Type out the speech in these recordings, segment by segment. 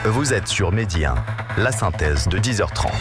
Vous êtes sur Midi 1, la synthèse de 10h30.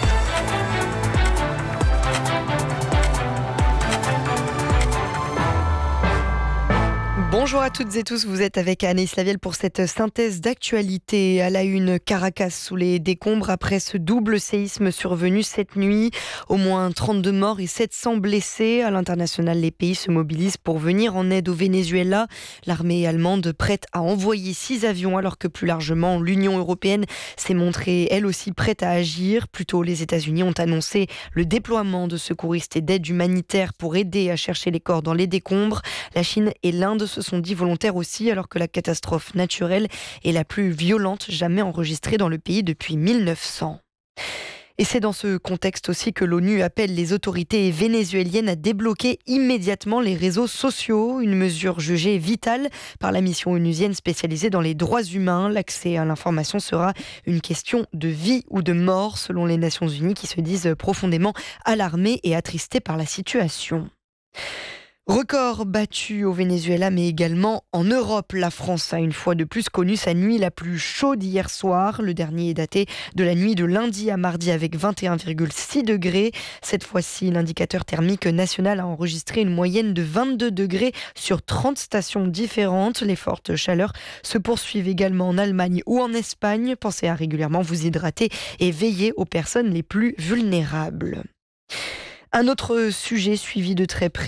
Bonjour à toutes et tous, vous êtes avec Anaïs Lavielle pour cette synthèse d'actualité. À la une, Caracas sous les décombres après ce double séisme survenu cette nuit. Au moins 32 morts et 700 blessés. À l'international, les pays se mobilisent pour venir en aide au Venezuela. L'armée allemande prête à envoyer 6 avions alors que plus largement l'Union européenne s'est montrée elle aussi prête à agir. Plus tôt, les États-Unis ont annoncé le déploiement de secouristes et d'aide humanitaire pour aider à chercher les corps dans les décombres. La Chine et l'Inde se sont dit volontaires aussi, alors que la catastrophe naturelle est la plus violente jamais enregistrée dans le pays depuis 1900. Et c'est dans ce contexte aussi que l'ONU appelle les autorités vénézuéliennes à débloquer immédiatement les réseaux sociaux, une mesure jugée vitale par la mission onusienne spécialisée dans les droits humains. L'accès à l'information sera une question de vie ou de mort, selon les Nations Unies qui se disent profondément alarmées et attristées par la situation. Record battu au Venezuela, mais également en Europe. La France a une fois de plus connu sa nuit la plus chaude hier soir. Le dernier est daté de la nuit de lundi à mardi avec 21,6 degrés. Cette fois-ci, l'indicateur thermique national a enregistré une moyenne de 22 degrés sur 30 stations différentes. Les fortes chaleurs se poursuivent également en Allemagne ou en Espagne. Pensez à régulièrement vous hydrater et veiller aux personnes les plus vulnérables. Un autre sujet suivi de très près